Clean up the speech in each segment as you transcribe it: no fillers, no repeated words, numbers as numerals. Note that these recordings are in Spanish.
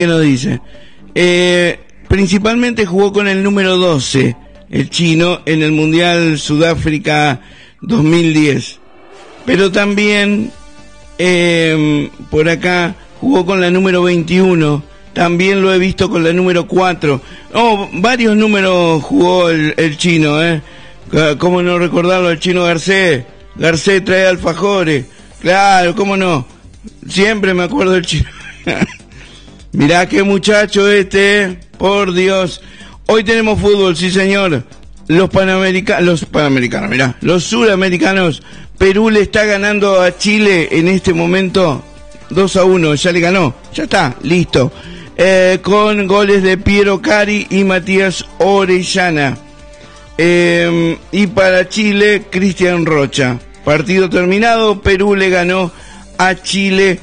¿Qué nos dice? Principalmente jugó con el número 12, el chino, en el Mundial Sudáfrica 2010. Pero también, por acá, jugó con la número 21. También lo he visto con la número 4. Oh, varios números jugó el chino, ¿Cómo no recordarlo al chino Garcés? Garcés trae alfajores. Claro, ¿cómo no? Siempre me acuerdo del chino. Mirá qué muchacho por Dios. Hoy tenemos fútbol, sí señor. Los panamericanos, mirá, los suramericanos. Perú le está ganando a Chile en este momento 2-1, ya le ganó, ya está, listo. Con goles de Piero Cari y Matías Orellana. Y para Chile, Cristian Rocha. Partido terminado, Perú le ganó a Chile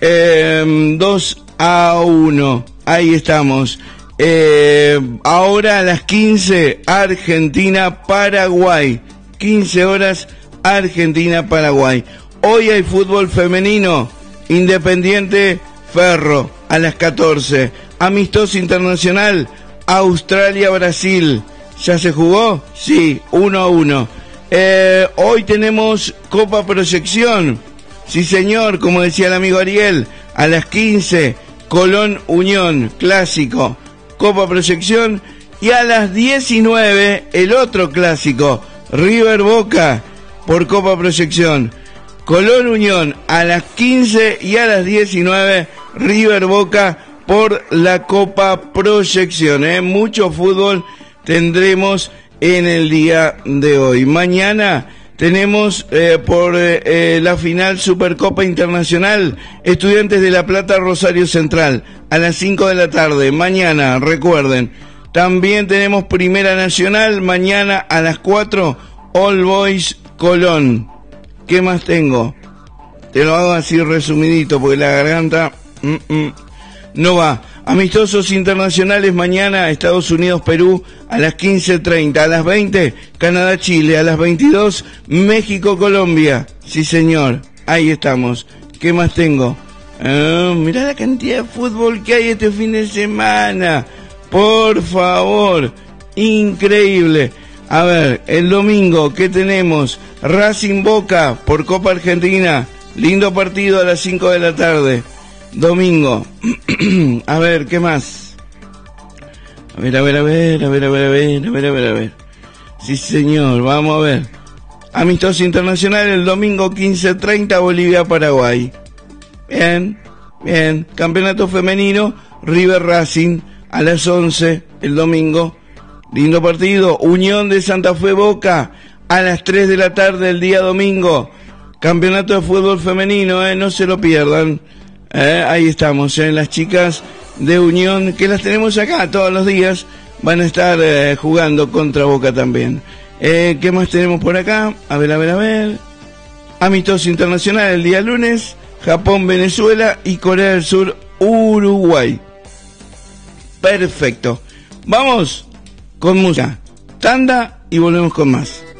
2-1. Ahí estamos. Ahora a las 15, Argentina-Paraguay. 15 horas, Argentina-Paraguay. Hoy hay fútbol femenino. Independiente Ferro a las 14. Amistoso internacional, Australia-Brasil. ¿Ya se jugó? Sí, 1-1. Hoy tenemos Copa Proyección. Sí señor, como decía el amigo Ariel, a las 15, Colón Unión, clásico, Copa Proyección. Y a las 19, el otro clásico, River Boca, por Copa Proyección. Colón Unión a las 15 y a las 19, River Boca por la Copa Proyección. Mucho fútbol tendremos en el día de hoy. Mañana tenemos por la final Supercopa Internacional, Estudiantes de La Plata, Rosario Central, a las 5 de la tarde. Mañana, recuerden. También tenemos Primera Nacional, mañana a las 4, All Boys Colón. ¿Qué más tengo? Te lo hago así resumidito porque la garganta no va. Amistosos internacionales mañana, Estados Unidos, Perú, a las 15:30, a las 20, Canadá, Chile, a las 22, México, Colombia. Sí, señor, ahí estamos. ¿Qué más tengo? Mirá la cantidad de fútbol que hay este fin de semana. Por favor, increíble. A ver, el domingo, ¿qué tenemos? Racing Boca por Copa Argentina. Lindo partido a las 5 de la tarde. Domingo. A ver, ¿qué más? A ver. Sí, señor, vamos a ver. Amistoso internacional el domingo 15:30, Bolivia-Paraguay. Bien. Campeonato femenino, River Racing a las 11 el domingo. Lindo partido. Unión de Santa Fe Boca a las 3 de la tarde el día domingo. Campeonato de fútbol femenino, no se lo pierdan. Ahí estamos, las chicas de Unión, que las tenemos acá todos los días, van a estar jugando contra Boca también. ¿Qué más tenemos por acá? A ver. Amistoso internacional el día lunes, Japón, Venezuela y Corea del Sur, Uruguay. Perfecto. Vamos con música, tanda y volvemos con más.